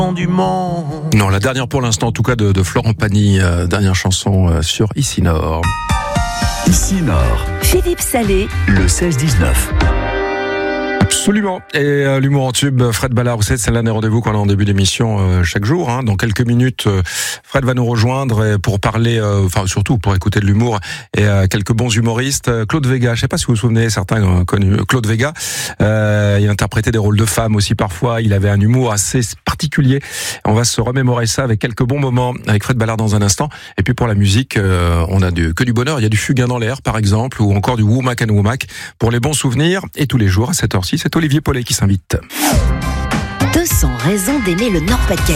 du monde. Non, la dernière pour l'instant, en tout cas, de Florent Pagny, dernière chanson sur Ici Nord. Ici Nord. Philippe Salé. Le 16-19. Absolument. Et l'humour en tube, Fred Ballard, vous savez, c'est l'un des rendez-vous qu'on a en début d'émission chaque jour. Dans quelques minutes, Fred va nous rejoindre pour parler, surtout pour écouter de l'humour et quelques bons humoristes. Claude Véga, je sais pas si vous vous souvenez, certains connus. Claude Véga, il interprétait des rôles de femmes aussi parfois. Il avait un humour assez particulier. On va se remémorer ça avec quelques bons moments avec Fred Ballard dans un instant. Et puis pour la musique, on a que du bonheur. Il y a du Fugain dans l'air, par exemple, ou encore du Womack and Womack pour les bons souvenirs. Et tous les jours à 7h06, c'est Olivier Paulet qui s'invite. 200 raisons d'aimer le Nord-Pas-de-Calais.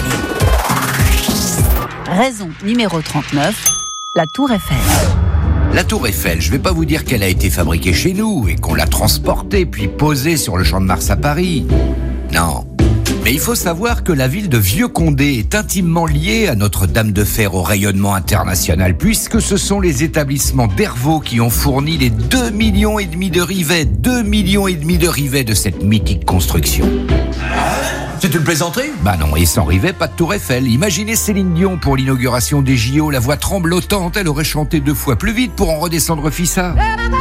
Raison numéro 39, la Tour Eiffel. La Tour Eiffel, je vais pas vous dire qu'elle a été fabriquée chez nous et qu'on l'a transportée puis posée sur le Champ de Mars à Paris. Non. Mais il faut savoir que la ville de Vieux-Condé est intimement liée à Notre-Dame de Fer au rayonnement international, puisque ce sont les établissements d'Hervaux qui ont fourni les 2,5 millions de rivets, 2,5 millions de rivets de cette mythique construction. C'est une plaisanterie ? Bah non, et sans rivet, pas de Tour Eiffel. Imaginez Céline Dion pour l'inauguration des JO, la voix tremblotante, elle aurait chanté 2 fois plus vite pour en redescendre Fissa.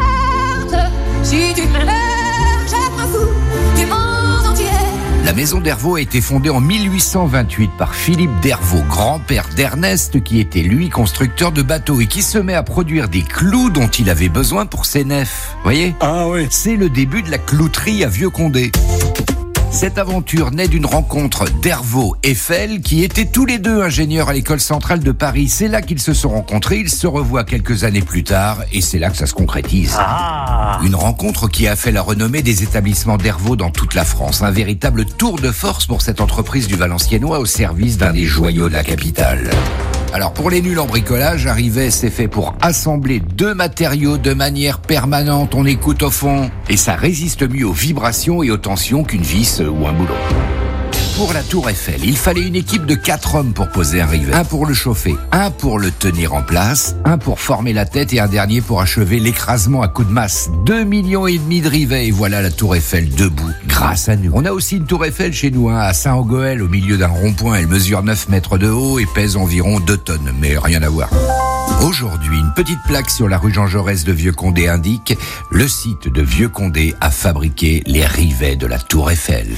La maison d'Hervaux a été fondée en 1828 par Philippe d'Hervaux, grand-père d'Ernest, qui était lui constructeur de bateaux et qui se met à produire des clous dont il avait besoin pour ses nefs. Voyez ? Ah oui. C'est le début de la clouterie à Vieux-Condé. Cette aventure naît d'une rencontre d'Hervaux et Eiffel, qui étaient tous les deux ingénieurs à l'école centrale de Paris. C'est là qu'ils se sont rencontrés, ils se revoient quelques années plus tard, et c'est là que ça se concrétise. Une rencontre qui a fait la renommée des établissements d'Hervaux dans toute la France. Un véritable tour de force pour cette entreprise du Valenciennois au service d'un des joyaux de la capitale. Alors pour les nuls en bricolage, un rivet c'est fait pour assembler 2 matériaux de manière permanente. On écoute au fond et ça résiste mieux aux vibrations et aux tensions qu'une vis ou un boulon. Pour la Tour Eiffel, il fallait une équipe de 4 hommes pour poser un rivet. Un pour le chauffer, un pour le tenir en place, un pour former la tête et un dernier pour achever l'écrasement à coups de masse. 2,5 millions de rivets et voilà la Tour Eiffel debout grâce à nous. On a aussi une Tour Eiffel chez nous, à Saint-Ogoël, au milieu d'un rond-point. Elle mesure 9 mètres de haut et pèse environ 2 tonnes, mais rien à voir. Aujourd'hui, une petite plaque sur la rue Jean Jaurès de Vieux-Condé indique « Le site de Vieux-Condé a fabriqué les rivets de la Tour Eiffel ».